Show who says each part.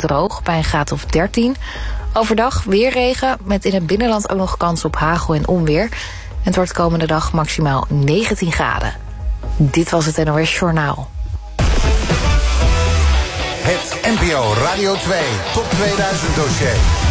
Speaker 1: droog bij een graad of 13. Overdag weer regen, met in het binnenland ook nog kans op hagel en onweer. En het wordt komende dag maximaal 19 graden. Dit was het NOS Journaal.
Speaker 2: Het NPO Radio 2 Top 2000 dossier.